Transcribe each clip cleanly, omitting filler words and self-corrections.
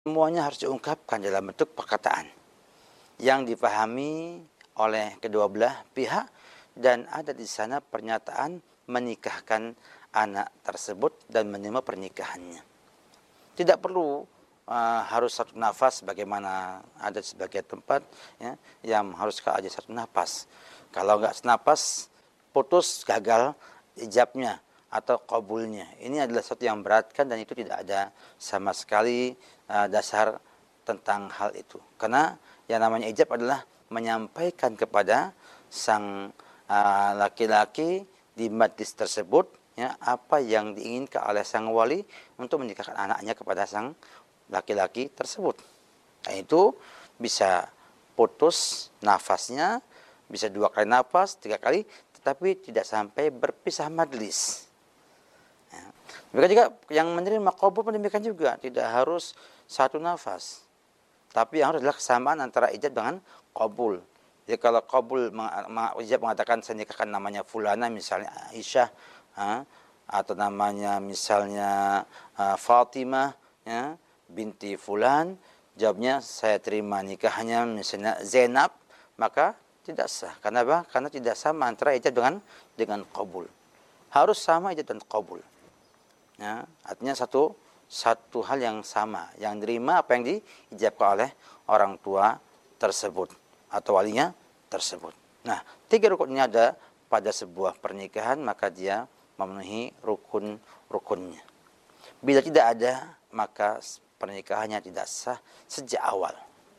semuanya harus diungkapkan dalam bentuk perkataan yang dipahami oleh kedua belah pihak, dan ada di sana pernyataan menikahkan anak tersebut dan menerima pernikahannya. Tidak perlu harus satu nafas, bagaimana ada sebagian tempat ya, yang harus aja satu nafas. Kalau nggak senapas, putus, gagal ijabnya atau qabulnya. Ini adalah sesuatu yang beratkan, dan itu tidak ada sama sekali dasar tentang hal itu. Karena yang namanya ijab adalah menyampaikan kepada sang laki-laki di majlis tersebut ya, apa yang diinginkan oleh sang wali untuk menikahkan anaknya kepada sang laki-laki tersebut. Nah, itu bisa putus nafasnya, bisa 2 kali nafas, 3 kali, tetapi tidak sampai berpisah majlis. Ya. Demikian juga yang menerima qabul pun demikian juga, tidak harus satu nafas. Tapi yang harus adalah kesamaan antara ijab dengan qabul. Jadi kalau qabul, ijab mengatakan saya nikahkan namanya fulana, misalnya Aisyah, atau namanya misalnya Fatimah ya, binti fulan, jawabnya saya terima nikahnya misalnya Zainab, maka tidak sah. Karena apa? Karena tidak sama antara ijab dengan qabul. Harus sama ijab dan qabul. Ya, artinya satu hal yang sama, yang diterima apa yang diijabkan oleh orang tua tersebut atau walinya tersebut. Nah, 3 rukun ini ada pada sebuah pernikahan, maka dia memenuhi rukun-rukunnya. Bila tidak ada, maka pernikahannya tidak sah sejak awal.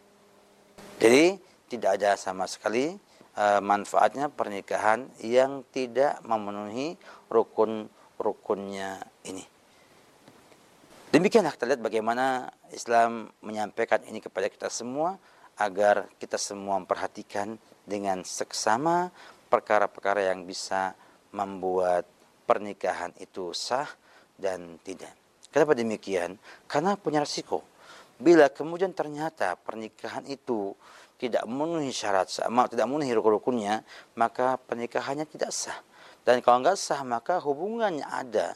Jadi tidak ada sama sekali manfaatnya pernikahan yang tidak memenuhi rukun-rukunnya ini. Demikianlah kita lihat bagaimana Islam menyampaikan ini kepada kita semua, agar kita semua memperhatikan dengan seksama perkara-perkara yang bisa membuat pernikahan itu sah dan tidak. Kenapa demikian? Karena punya risiko. Bila kemudian ternyata pernikahan itu tidak memenuhi syarat, tidak memenuhi rukun-rukunnya, maka pernikahannya tidak sah. Dan kalau nggak sah, maka hubungannya ada.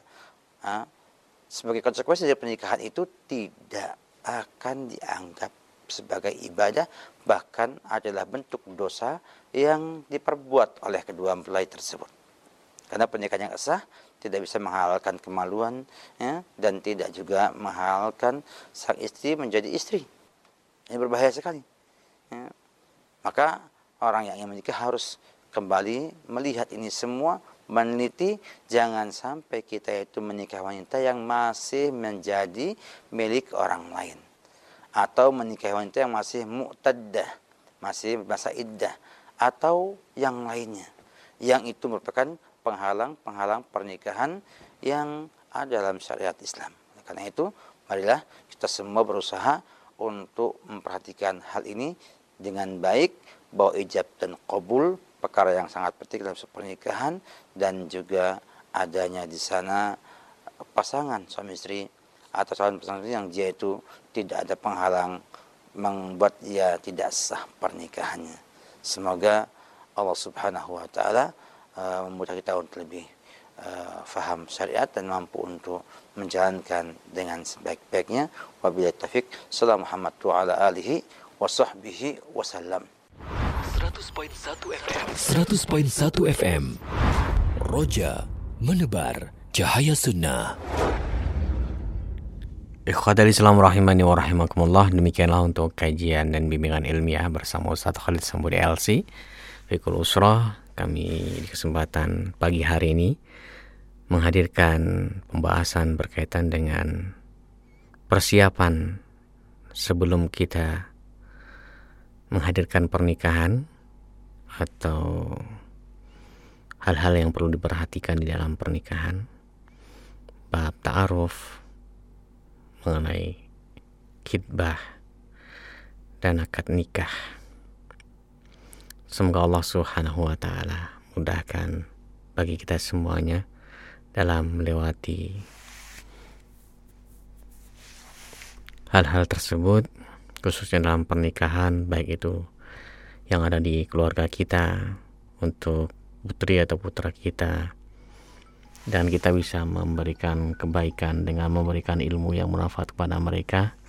Sebagai konsekuensi dari pernikahan itu tidak akan dianggap sebagai ibadah, bahkan adalah bentuk dosa yang diperbuat oleh kedua mempelai tersebut. Karena pernikahan yang sah tidak bisa menghalalkan kemaluan ya, dan tidak juga menghalalkan sang istri menjadi istri. Ini berbahaya sekali ya. Maka orang yang ingin menikah harus kembali melihat ini semua, meneliti, jangan sampai kita itu menikah wanita yang masih menjadi milik orang lain, atau menikah wanita yang masih mu'taddah, masih masa iddah, atau yang lainnya, yang itu merupakan penghalang pernikahan yang ada dalam syariat Islam. Karena itu, marilah kita semua berusaha untuk memperhatikan hal ini dengan baik, bahwa ijab dan qabul perkara yang sangat penting dalam pernikahan, dan juga adanya di sana pasangan suami istri atau calon pasangan yang dia itu tidak ada penghalang membuat ia tidak sah pernikahannya. Semoga Allah Subhanahu wa taala memudahkan kita untuk lebih faham syariat dan mampu untuk menjalankan dengan sebaik-baiknya. Wabillahi taufik. Sallallahu Muhammad wa ala alihi wa sahbihi wasallam. 100.1 FM 100.1 FM Roja menebar cahaya sunnah. Ikhwatal Islam rahimani wa rahimakumullah. Demikianlah untuk kajian dan bimbingan ilmiah bersama Ustaz Khalid Sambudi LC Fikul Usrah. Kami di kesempatan pagi hari ini menghadirkan pembahasan berkaitan dengan persiapan sebelum kita menghadirkan pernikahan atau hal-hal yang perlu diperhatikan di dalam pernikahan, bab ta'aruf, mengenai khitbah dan akad nikah. Semoga Allah Subhanahu wa taala mudahkan bagi kita semuanya dalam melewati hal-hal tersebut, khususnya dalam pernikahan, baik itu yang ada di keluarga kita, untuk putri atau putra kita, dan kita bisa memberikan kebaikan dengan memberikan ilmu yang bermanfaat kepada mereka,